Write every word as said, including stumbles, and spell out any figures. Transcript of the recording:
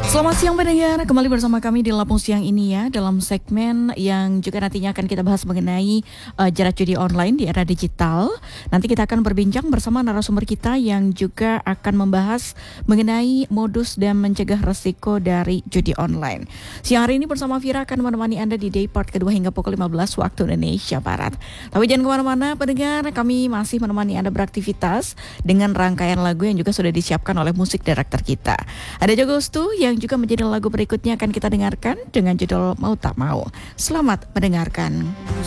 Selamat siang pendengar, kembali bersama kami di Lampung Siang ini ya, dalam segmen yang juga nantinya akan kita bahas mengenai uh, jerat judi online di era digital. Nanti kita akan berbincang bersama narasumber kita yang juga akan membahas mengenai modus dan mencegah resiko dari judi online. Siang hari ini bersama Vira akan menemani Anda di day part kedua hingga pukul lima belas waktu Indonesia Barat. Tapi jangan kemana-mana pendengar, kami masih menemani Anda beraktivitas dengan rangkaian lagu yang juga sudah disiapkan oleh musik director kita. Ada Jogostu yang juga menjadi lagu berikutnya akan kita dengarkan dengan judul Mau Tak Mau. Selamat mendengarkan.